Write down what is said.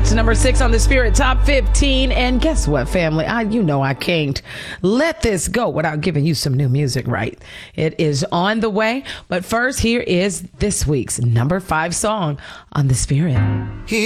to number 6 on the Spirit Top 15. And guess what, family? I can't let this go without giving you some new music, right? It is on the way. But first, here is this week's number 5 song on the Spirit.